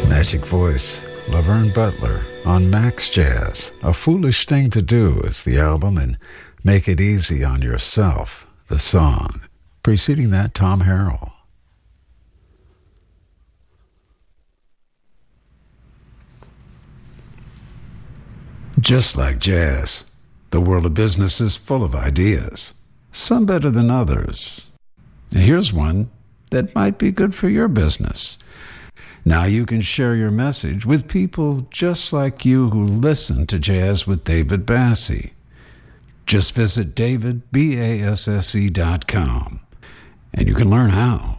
Magic voice, Laverne Butler on Max Jazz. A Foolish Thing to Do is the album, and Make It Easy on Yourself, the song. Preceding that, Tom Harrell. Just like jazz, the world of business is full of ideas, some better than others. Here's one that might be good for your business. Now you can share your message with people just like you who listen to Jazz with David Basse. Just visit davidbasse.com and you can learn how.